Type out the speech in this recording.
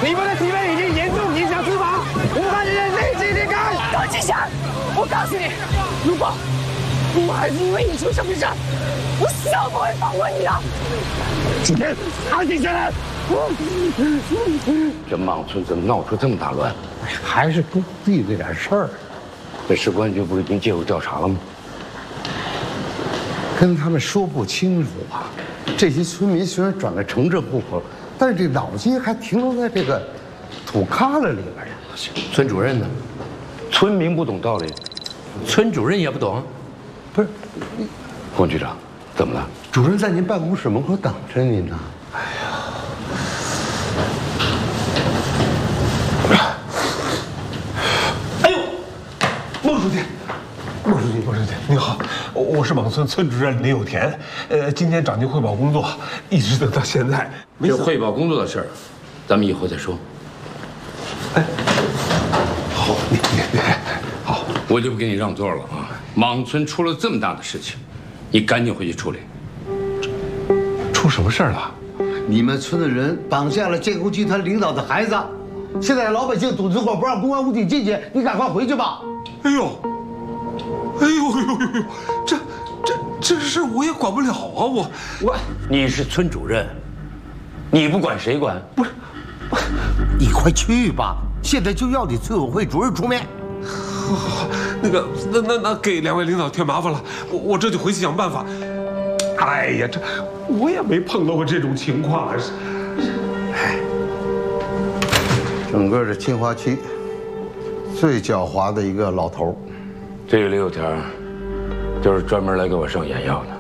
你们的行为已经严重影响司法，无法人员立即离开。 高志祥，我告诉你，如果我儿子因为你出什么事，我死都不会放过你的。 今天安静下来。 这莽村怎么闹出这么大乱？ 还是工地这点事儿。 这市公安局不是已经介入调查了吗？ 跟他们说不清楚啊。这些村民虽然转了城镇户口，但是这脑筋还停留在这个土旮旯里边呢。 村主任呢？村民不懂道理，村主任也不懂。 不是， 龚局长，怎么了？ 主任在您办公室门口等着您呢。 哎呦，孟书记，孟书记，您好，我是莽村村主任林有田，今天找您汇报工作，一直等到现在。 这汇报工作的事儿，咱们以后再说。 哎，好，你好， 我就不给你让座了啊！莽村出了这么大的事情，你赶紧回去处理。 出什么事儿了？ 你们村的人绑架了建工集团领导的孩子，现在老百姓堵着火不让公安武警进去，你赶快回去吧。 哎呦，这事我也管不了啊！我， 你是村主任，你不管谁管？ 不是， 你快去吧，现在就要你村委会主任出面。 好，那给两位领导添麻烦了，我这就回去想办法。哎呀，这我也没碰到过这种情况啊！ 整个这清华区最狡猾的一个老头。 这个李有田，就是专门来给我上眼药的。